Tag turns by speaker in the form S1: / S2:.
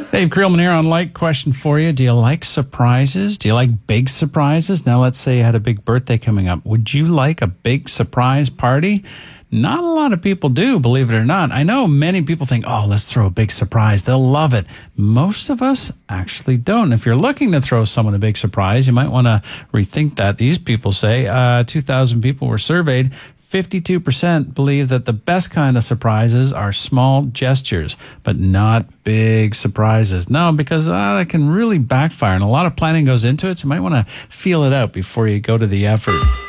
S1: Dave Creelman here on Like. Question for you. Do you like surprises? Do you like big surprises? Now, let's say you had a big birthday coming up. Would you like a big surprise party? Not a lot of people do, believe it or not. I know many people think, oh, let's throw a big surprise. They'll love it. Most of us actually don't. If you're looking to throw someone a big surprise, you might want to rethink that. These people say 2,000 people were surveyed. 52% believe that the best kind of surprises are small gestures, but not big surprises. No, because that can really backfire, and a lot of planning goes into it, so you might want to feel it out before you go to the effort.